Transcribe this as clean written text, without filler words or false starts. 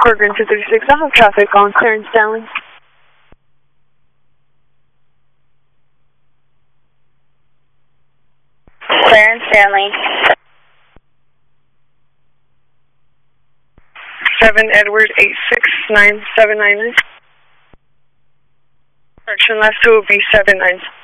Corcoran 236, I have traffic on Clarence Stanley. Clarence Stanley. 7 Edward 86979. Correction, last two will be 79.